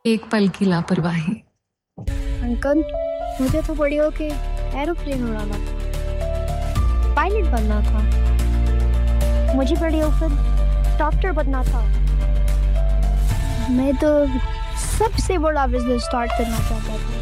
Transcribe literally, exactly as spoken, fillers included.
एक पल की लापरवाही। अंकल, मुझे तो बड़ी होके एरोप्लेन उड़ाना था, पायलट बनना था। मुझे बड़ी होकर डॉक्टर बनना था। मैं तो सबसे बड़ा बिजनेस स्टार्ट करना चाहता था।